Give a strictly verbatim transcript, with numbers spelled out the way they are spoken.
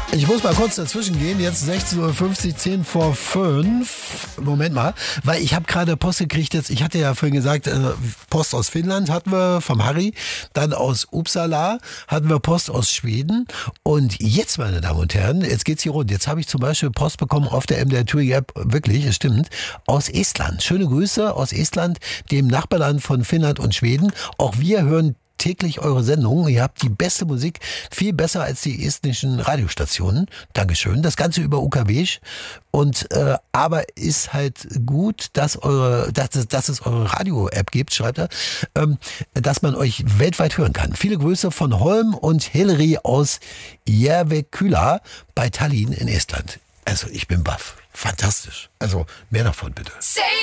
Ich muss mal kurz dazwischen gehen, jetzt sechzehn Uhr fünfzig, zehn vor fünf. Moment mal, weil ich habe gerade Post gekriegt jetzt, ich hatte ja vorhin gesagt, äh, Post aus Finnland hatten wir vom Harry, dann aus Uppsala hatten wir Post aus Schweden und jetzt, meine Damen und Herren, jetzt geht's hier rund. Jetzt habe ich zum Beispiel Post bekommen auf der M D R Touring App, wirklich, es stimmt, aus Estland. Schöne Grüße aus Estland, dem Nachbarland von Finnland und Schweden. Auch wir hören täglich eure Sendung. Ihr habt die beste Musik, viel besser als die estnischen Radiostationen. Dankeschön. Das Ganze über U K W. Und äh, aber ist halt gut, dass eure, dass, dass es eure Radio-App gibt, schreibt er, ähm, dass man euch weltweit hören kann. Viele Grüße von Holm und Hillary aus Järvekyla bei Tallinn in Estland. Also ich bin baff. Fantastisch. Also mehr davon bitte.